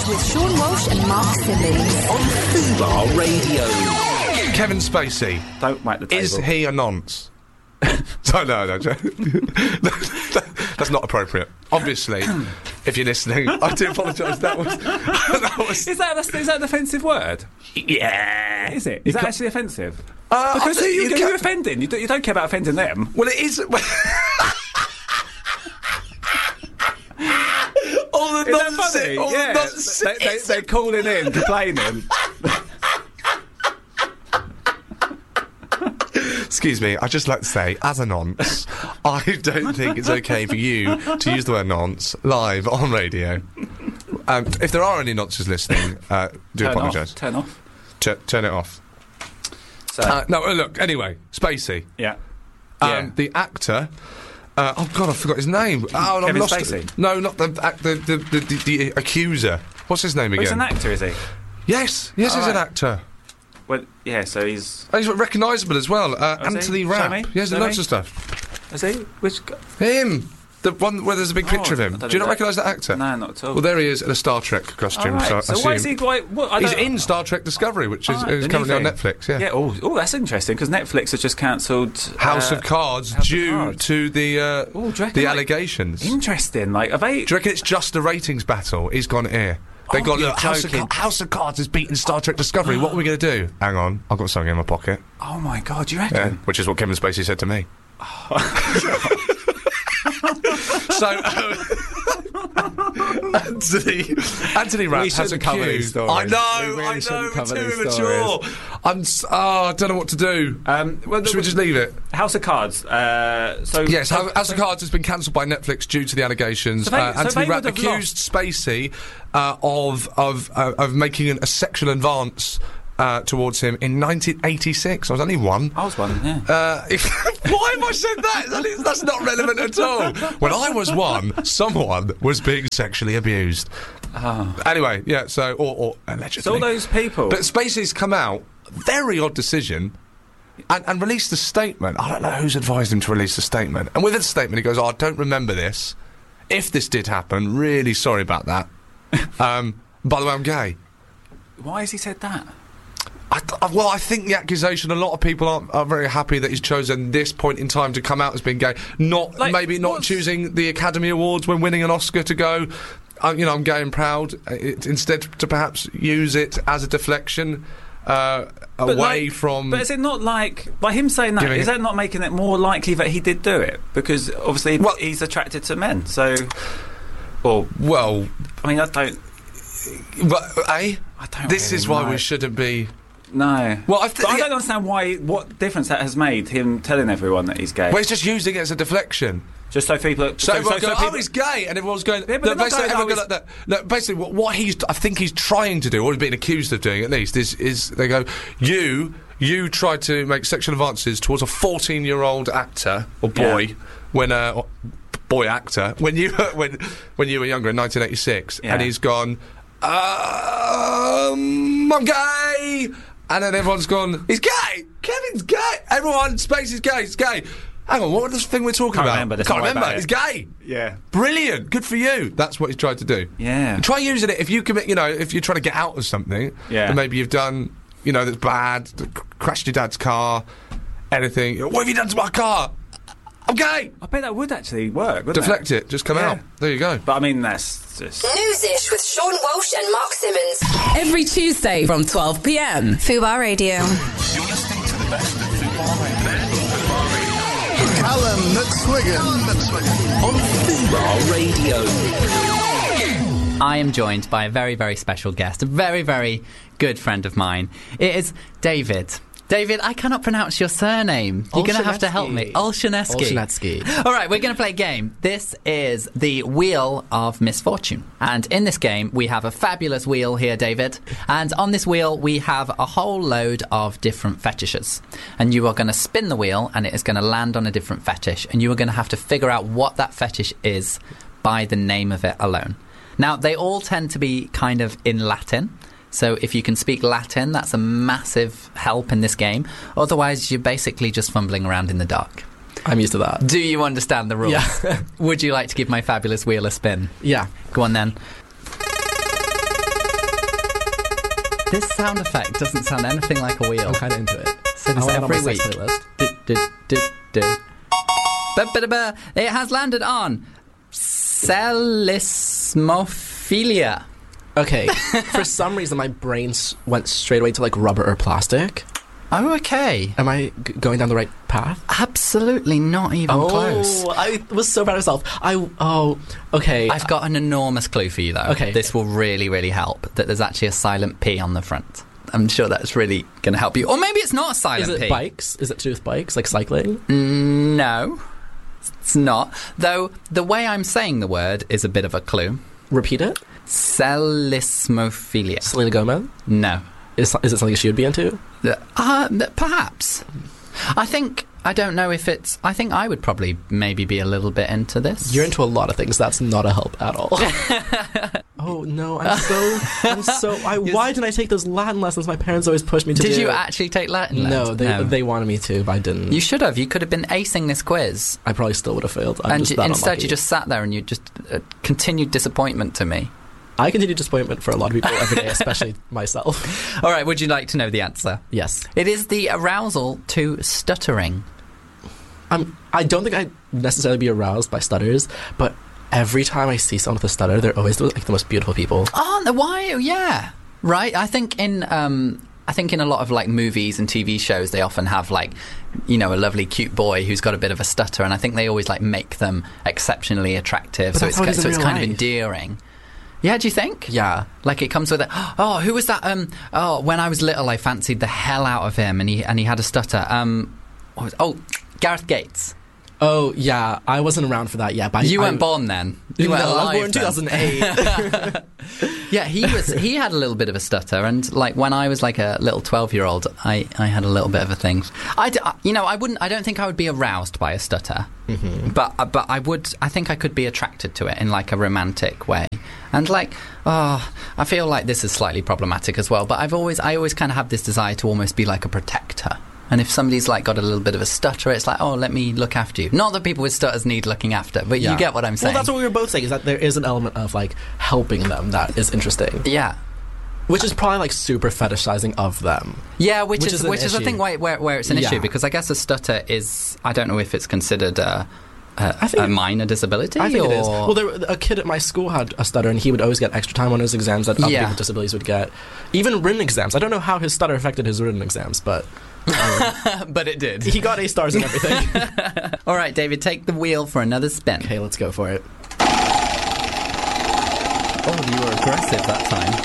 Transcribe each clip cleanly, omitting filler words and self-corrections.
Newsish with Sean Walsh and Mark Simmons. On Fubar Radio. Kevin Spacey. Don't whack the table. Is he a nonce? No. That's not appropriate. Obviously, if you're listening, I do apologise. That was. Is that an offensive word? Yeah. Is it? Is that actually offensive? Because who are you offending? You don't care about offending them. Well, it is. All the nonsense. All the nonsense. They're calling in, complaining. Excuse me, I'd just like to say, as a nonce, I don't think it's okay for you to use the word nonce live on radio. If there are any nonces listening, do apologise. Turn off. Turn it off. So. No, look, anyway, Spacey. Yeah. The actor... oh, God, I forgot his name. Oh, Kevin I've lost Spacey? it. No, not the accuser. What's his name again? He's an actor, is he? Yes, he's an actor. Well, yeah, so he's... Oh, he's recognisable as well. Anthony Rapp. Show me? Yes, Show loads me? of stuff. Is he? Which... Him! The one where there's a big picture of him. Do you not recognise that actor? No, not at all. Well, there he is in a Star Trek costume. Right. So why is he quite... He's in Star Trek Discovery, which is currently on Netflix, yeah. Yeah, oh, that's interesting, because Netflix has just cancelled... House of Cards, due to the allegations. Interesting, like, are they... Do you reckon it's just a ratings battle? He's gone here. They got, look, House of Cards has beaten Star Trek Discovery. What are we going to do? Hang on, I've got something in my pocket. Oh my God, you reckon? Yeah, which is what Kevin Spacey said to me. So, Anthony Rapp has accused... I know, we're too immature. I don't know what to do. Should we just leave it? House of Cards. Yes, House of Cards has been cancelled by Netflix due to the allegations. Anthony Rapp accused Spacey of making a sexual advance towards him in 1986. I was only one. I was one, yeah. Why have I said that? That's not relevant at all. When I was one, someone was being sexually abused. Oh. Anyway, yeah, so, or allegedly. So all those people... But Spacey's come out, very odd decision, and released a statement. I don't know who's advised him to release a statement. And with the statement, he goes, I don't remember this. If this did happen, really sorry about that. By the way, I'm gay. Why has he said that? Well, I think the accusation, a lot of people are very happy that he's chosen this point in time to come out as being gay. Not choosing the Academy Awards when winning an Oscar to go, I'm gay and proud, instead to perhaps use it as a deflection away from... But is it not like, by him saying that, is that not making it more likely that he did do it? Because obviously he's attracted to men, so... Well... I mean, I don't... But, I don't this really is why know. we shouldn't be... No. Well, I don't understand what difference that has made, him telling everyone that he's gay. Well, he's just using it as a deflection. Just so people... So he's gay, and everyone's going... Yeah, but basically, what I think he's trying to do, or he's being accused of doing at least, is they go, you tried to make sexual advances towards a 14-year-old actor, or boy, boy actor, when you were younger in 1986, and he's gone, I'm gay! And then everyone's gone, he's gay! Kevin's gay! Everyone, Spacey's gay, he's gay! Hang on, what was this thing we're talking about? Can't remember. He's gay! Yeah. Brilliant! Good for you! That's what he's tried to do. Yeah. Try using it if you commit, if you're trying to get out of something, and maybe you've done, that's bad, crashed your dad's car, anything. What have you done to my car? I'm gay! I bet that would actually work, wouldn't Deflect it, just come out. There you go. But I mean, that's just... Newsish with Sean Walsh and Mark Simmons. Every Tuesday from 12 p.m. Fubar Radio. You're listening to the best of Fubar Radio. Callum McSwiggan. On Fubar Radio. I am joined by a very, very special guest, a very, very good friend of mine. It is David. David, I cannot pronounce your surname. You're going to have to help me. Olshanesky. All right, we're going to play a game. This is the Wheel of Misfortune. And in this game, we have a fabulous wheel here, David. And on this wheel, we have a whole load of different fetishes. And you are going to spin the wheel, and it is going to land on a different fetish. And you are going to have to figure out what that fetish is by the name of it alone. Now, they all tend to be kind of in Latin. So if you can speak Latin, that's a massive help in this game. Otherwise, you're basically just fumbling around in the dark. I'm used to that. Do you understand the rules? Yeah. Would you like to give my fabulous wheel a spin? Yeah. Go on then. This sound effect doesn't sound anything like a wheel. I'm kind of into it. So this every week. It has landed on Selismophilia. Okay. For some reason, my brain went straight away to like rubber or plastic. Oh, okay. Am I going down the right path? Absolutely not even close. I was so proud of myself. Okay. I've got an enormous clue for you, though. Okay. This will really, really help, that there's actually a silent P on the front. I'm sure that's really going to help you. Or maybe it's not a silent P. Is it bikes? Is it to do with bikes, like cycling? No, it's not. Though the way I'm saying the word is a bit of a clue. Repeat it. Selismophilia. Selena Gomez? No. Is it something she would be into? Perhaps. I don't know if it's... I think I would probably maybe be a little bit into this. You're into a lot of things. That's not a help at all. Oh, no. Why didn't I take those Latin lessons my parents always pushed me to do? Did you actually take Latin lessons? No, they wanted me to, but I didn't. You should have. You could have been acing this quiz. I probably still would have failed. Instead, you just sat there and you just continued disappointment to me. I continue disappointment for a lot of people every day, especially myself. All right, would you like to know the answer? Yes. It is the arousal to stuttering. I don't think I'd necessarily be aroused by stutters, but every time I see someone with a stutter, they're always like the most beautiful people. Oh, why? Yeah. Right? I think in a lot of like movies and TV shows, they often have like, a lovely cute boy who's got a bit of a stutter, and I think they always like make them exceptionally attractive, so it's kind of endearing. Yeah, do you think? Yeah. Like it comes with it. Oh, who was that? When I was little, I fancied the hell out of him, and he had a stutter. Gareth Gates. Oh, yeah. I wasn't around for that yet. But you weren't born then. You weren't alive. I was born in 2008. Yeah, he had a little bit of a stutter, and like when I was like a little 12-year-old, I had a little bit of a thing. I don't think I would be aroused by a stutter, but I would. I think I could be attracted to it in like a romantic way. And I feel like this is slightly problematic as well. But I always kind of have this desire to almost be like a protector. And if somebody's like got a little bit of a stutter, it's like, oh, let me look after you. Not that people with stutters need looking after, but you get what I'm saying. Well, that's what we were both saying, is that there is an element of like helping them that is interesting. Yeah. Which is probably like super fetishizing of them. Yeah, which is I think where it's an issue, because I guess a stutter is, I don't know if it's considered a minor disability. I think it is. Well, a kid at my school had a stutter, and he would always get extra time on his exams that other people with disabilities would get. Even written exams. I don't know how his stutter affected his written exams, but... but it did. He got A stars and everything. All right, David, take the wheel for another spin. Okay, let's go for it. Oh, you were aggressive that time.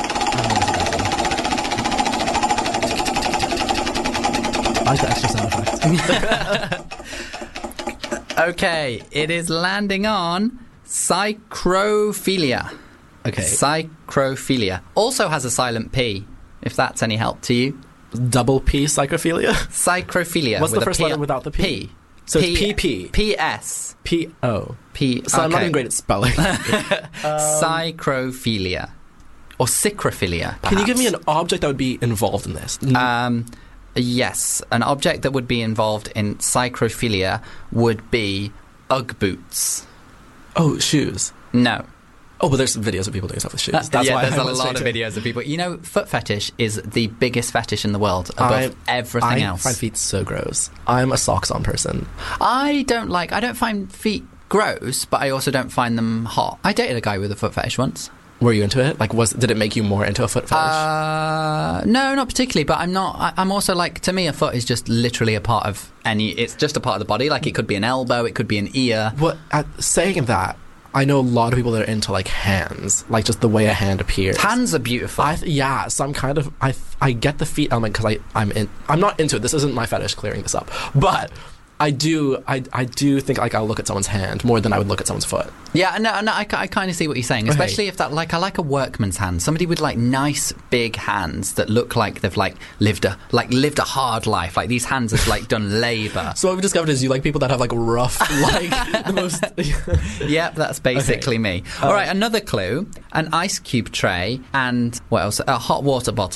I like the extra sound effect. Okay, it is landing on psychrophilia. Okay. Psychrophilia. Also has a silent P, if that's any help to you. Double P, psychrophilia? Psychrophilia. What's the first letter without the P? P. So it's PP. PS. P-O. P. So I'm not even great at spelling. Psychrophilia. Or psychrophilia, perhaps. Can you give me an object that would be involved in this? Yes. An object that would be involved in psychrophilia would be Ugg boots. Oh, shoes. No. Oh, but there's videos of people doing stuff with shoes. That's why there's a lot of videos of people. Foot fetish is the biggest fetish in the world above everything else. I find feet so gross. I'm a socks on person. I don't find feet gross, but I also don't find them hot. I dated a guy with a foot fetish once. Were you into it? Did it make you more into a foot fetish? No, not particularly, but I'm not. I'm also to me, a foot is just literally a part of it's just a part of the body. Like, it could be an elbow, it could be an ear. Saying that, I know a lot of people that are into hands, just the way a hand appears. Hands are beautiful. So I'm kind of I get the feet element because I'm not into it. This isn't my fetish, clearing this up, but I do think I'll look at someone's hand more than I would look at someone's foot. Yeah, no, I kind of see what you're saying, especially if that I like a workman's hand, somebody with nice big hands that look like they've lived a hard life. Like, these hands have done labour. So what we've discovered is you like people that have rough the most. Yep, that's basically me. All right, another clue: an ice cube tray and what else? A hot water bottle.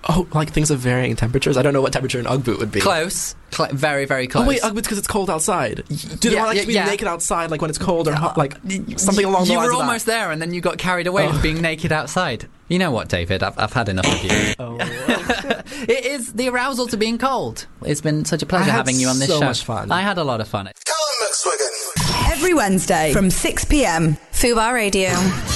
Oh, like things of varying temperatures? I don't know what temperature an Ugg boot would be. Close. Very, very close. Oh, wait, Ugg boots because it's cold outside. Do they want to be naked outside, like when it's cold or hot, like something along the lines of that? You were almost there, and then you got carried away with being naked outside. You know what, David? I've had enough of you. Oh. It is the arousal to being cold. It's been such a pleasure having you on this show. So much fun. I had a lot of fun. Callum McSwiggan. Every Wednesday from 6 p.m. Fubar Radio.